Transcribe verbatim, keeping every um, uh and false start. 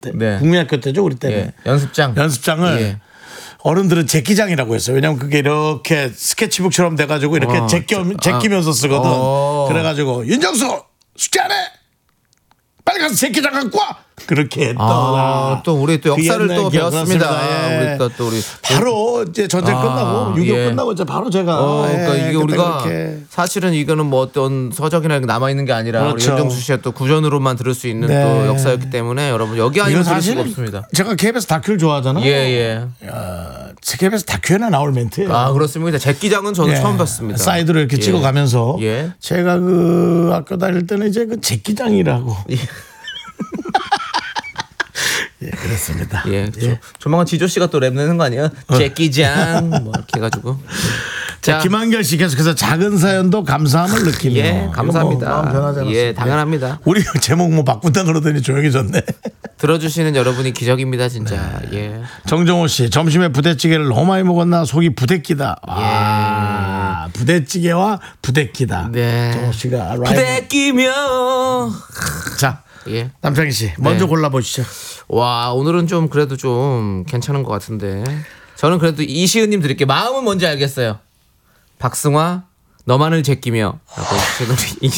때, 네. 국민학교 때죠 우리 때는 예. 연습장. 연습장을 예. 어른들은 제끼장이라고 했어요. 왜냐하면 그게 이렇게 스케치북처럼 돼가지고 이렇게 어, 제껴, 제끼면서 쓰거든. 어. 그래가지고 윤정수 숙제 안 해. 빨리 가서 제끼장 갖고 와. 그렇게 했던. 아, 또 우리 또 역사를 그 또 옛날 배웠습니다. 기억났습니다. 예. 우리가 또 우리 바로 이제 전쟁 아, 끝나고 육이오 예. 끝나고 이제 바로 제가 어, 그러니까 예, 이게 그때 우리가 그렇게. 사실은 이거는 뭐 어떤 서적이나 남아 있는 게 아니라 우리 그렇죠. 윤정수 씨가 또 구전으로만 들을 수 있는 네. 또 역사였기 때문에 여러분 여기 이거 아니면 들을 수가 사실은 없습니다. 제가 케이비에스 다큐를 좋아하잖아요. 예, 예. 케이비에스 다큐에나 나올 멘트예요. 아, 그렇습니다. 제끼장은 저도 예. 처음 봤습니다. 사이드로 이렇게 예. 찍어가면서 예. 제가 그 학교 다닐 때는 이제 그 제끼장이라고. 예. 예, 그렇습니다. 예. 조, 조만간 지조 씨가 또 랩 내는 거 아니에요? 제끼장 뭐 이렇게 해가지고. 자, 김한결 씨 계속해서 작은 사연도 감사함을 느끼네요. 예, 감사합니다. 이거 뭐 마음 변하지 않았습니다. 예, 당연합니다. 우리 제목 뭐 바꾼다 그러더니 조용해졌네. 들어주시는 여러분이 기적입니다, 진짜. 예. 정정호 씨, 점심에 부대찌개를 너무 많이 먹었나 속이 부대끼다. 아, 부대찌개와 부대끼다. 네. 정호 씨가 라이브. 부대끼며. 자, 예. 남창희 씨 먼저 네. 골라보시죠. 와, 오늘은 좀 그래도 좀 괜찮은 것 같은데. 저는 그래도 이시은님 드릴게요. 마음은 뭔지 알겠어요. 박승화, 너만을 제끼며. 라고 해주신 우리